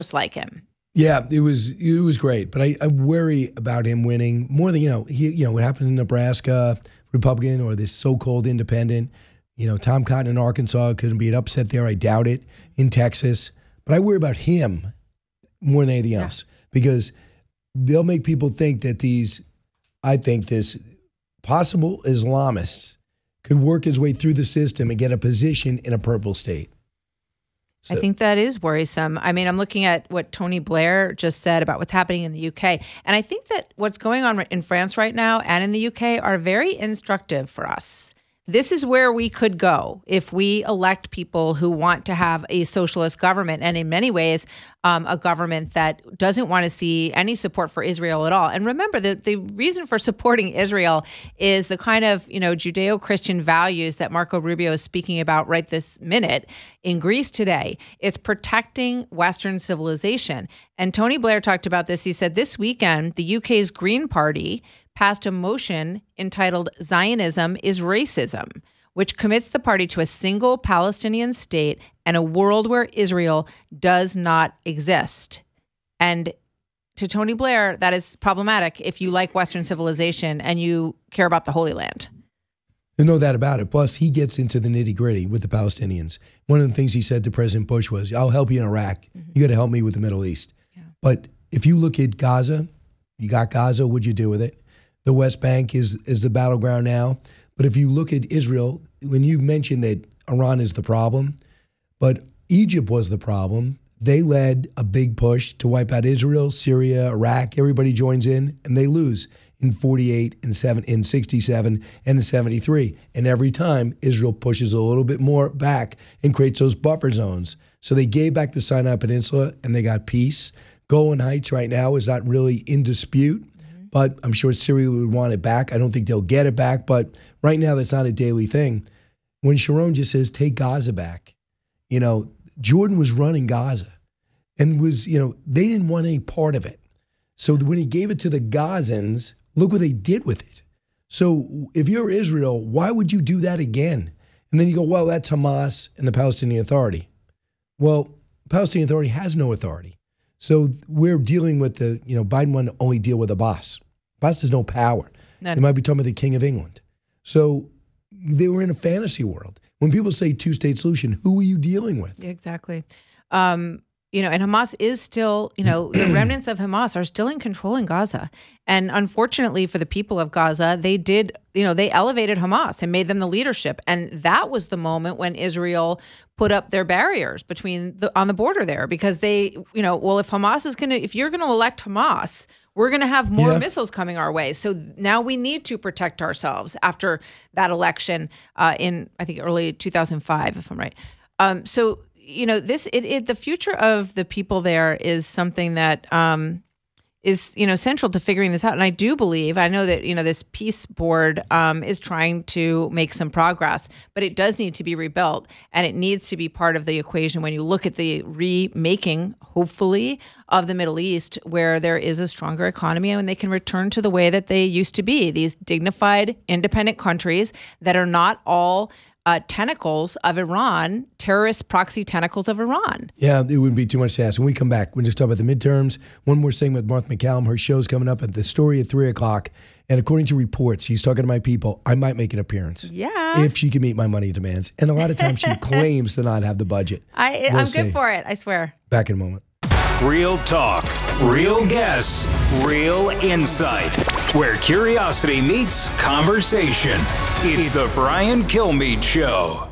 just like him. Yeah, it was great, but I worry about him winning more than what happened in Nebraska, Republican or this so-called independent. Tom Cotton in Arkansas couldn't be an upset there. I doubt it in Texas, but I worry about him more than anything else because they'll make people think that this possible Islamists could work his way through the system and get a position in a purple state. So. I think that is worrisome. I mean, I'm looking at what Tony Blair just said about what's happening in the UK. And I think that what's going on in France right now and in the UK are very instructive for us. This is where we could go if we elect people who want to have a socialist government, and in many ways, a government that doesn't want to see any support for Israel at all. And remember, the reason for supporting Israel is the kind of Judeo-Christian values that Marco Rubio is speaking about right this minute in Greece today. It's protecting Western civilization. And Tony Blair talked about this. He said this weekend, the UK's Green Party passed a motion entitled Zionism is Racism, which commits the party to a single Palestinian state and a world where Israel does not exist. And to Tony Blair, that is problematic if you like Western civilization and you care about the Holy Land. There's no doubt about it. Plus, he gets into the nitty-gritty with the Palestinians. One of the things he said to President Bush was, I'll help you in Iraq. You got to help me with the Middle East. Yeah. But if you look at Gaza, you got Gaza, what'd you do with it? The West Bank is the battleground now. But if you look at Israel, when you mentioned that Iran is the problem, but Egypt was the problem, they led a big push to wipe out Israel, Syria, Iraq. Everybody joins in, and they lose in 48, in 67, and in 73. And every time, Israel pushes a little bit more back and creates those buffer zones. So they gave back the Sinai Peninsula, and they got peace. Golan Heights right now is not really in dispute. But I'm sure Syria would want it back. I don't think they'll get it back, but right now that's not a daily thing. When Sharon just says, take Gaza back, Jordan was running Gaza and they didn't want any part of it. So when he gave it to the Gazans, look what they did with it. So if you're Israel, why would you do that again? And then you go, well, that's Hamas and the Palestinian Authority. Well, the Palestinian Authority has no authority. So we're dealing with Biden wanted to only deal with Abbas. Abbas has no power. None. They might be talking about the King of England. So they were in a fantasy world. When people say two-state solution, who are you dealing with? Exactly. And Hamas is still, the remnants of Hamas are still in control in Gaza. And unfortunately for the people of Gaza, they did, they elevated Hamas and made them the leadership. And that was the moment when Israel put up their barriers on the border there, because they, well, if you're going to elect Hamas, we're going to have more missiles coming our way. So now we need to protect ourselves after that election in, I think, early 2005, if I'm right. The future of the people there is something that is, central to figuring this out. And I do believe, I know that, this peace board is trying to make some progress, but it does need to be rebuilt, and it needs to be part of the equation when you look at the remaking, hopefully, of the Middle East, where there is a stronger economy and they can return to the way that they used to be, these dignified, independent countries that are not all tentacles of Iran, terrorist proxy tentacles of Iran. Yeah, it wouldn't be too much to ask. When we come back, we'll just talk about the midterms. One more thing with Martha MacCallum. Her show's coming up at The Story at 3 o'clock. And according to reports, she's talking to my people. I might make an appearance. Yeah. If she can meet my money demands. And a lot of times she claims to not have the budget. I'm good for it, I swear. Back in a moment. Real talk, real guests, real insight. Where curiosity meets conversation. It's the Brian Kilmeade Show.